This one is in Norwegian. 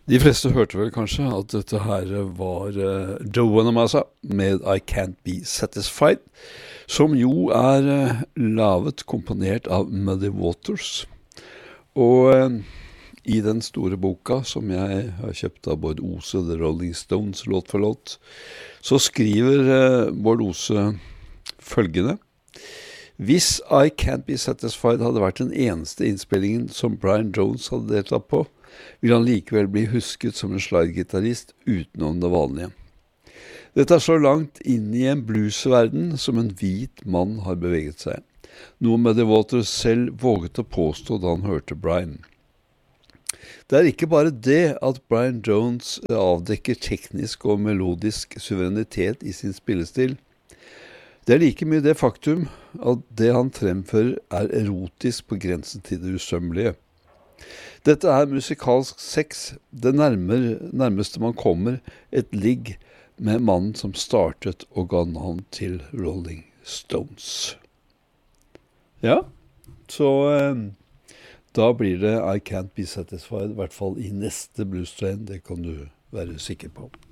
De fleste hørte vel kanskje at dette her var Joe Bonamassa med I Can't Be Satisfied, som jo er lavet, komponert av Muddy Waters. Og i den store boka som jeg har kjøpt av Bård Ose, The Rolling Stones, låt for låt, så skriver Bård Ose følgende: Hvis I Can't Be Satisfied hadde vært den eneste innspillingen som Brian Jones hadde deltatt på, vil han likevel bli husket som en slide-gitarrist utenom det vanlige. Dette er så langt inn i en bluesverden som en hvit mann har beveget seg, noe Muddy Waters selv våget å påstå da han hørte Brian. Det er ikke bare det at Brian Jones avdekker teknisk og melodisk suverenitet i sin spillestil. Det er like mye det faktum at det han fremfører er erotisk på grensen til det usømmelige. Dette er musikalsk sex, det nærmeste man kommer et ligg med mannen som startet og ga navn til Rolling Stones. Ja, så da blir det I Can't Be Satisfied, i hvert fall i neste blues train, det kan du være sikker på.